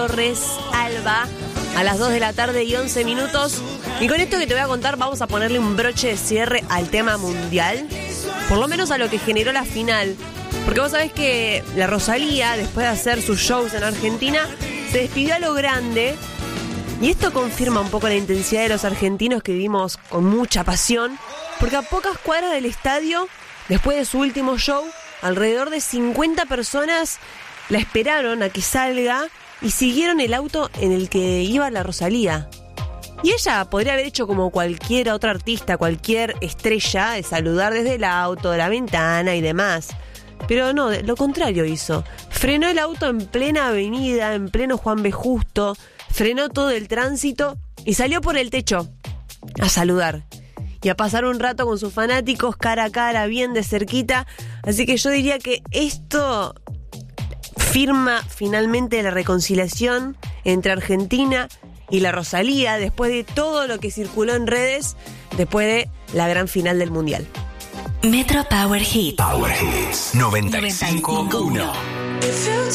Torres Alba a las 2 de la tarde y 11 minutos. Y con esto que te voy a contar vamos a ponerle un broche de cierre al tema mundial, por lo menos a lo que generó la final. Porque vos sabés que la Rosalía, después de hacer sus shows en Argentina, se despidió a lo grande. Y esto confirma un poco la intensidad de los argentinos que vivimos con mucha pasión, porque a pocas cuadras del estadio, después de su último show, alrededor de 50 personas la esperaron a que salga y siguieron el auto en el que iba la Rosalía. Y ella podría haber hecho como cualquier otra artista, cualquier estrella, de saludar desde el auto, de la ventana y demás. Pero no, lo contrario hizo. Frenó el auto en plena avenida, en pleno Juan B. Justo, frenó todo el tránsito y salió por el techo a saludar y a pasar un rato con sus fanáticos cara a cara, bien de cerquita. Así que yo diría que esto firma finalmente la reconciliación entre Argentina y la Rosalía después de todo lo que circuló en redes después de la gran final del Mundial. Metro Power Hits. Power Hits 95.1.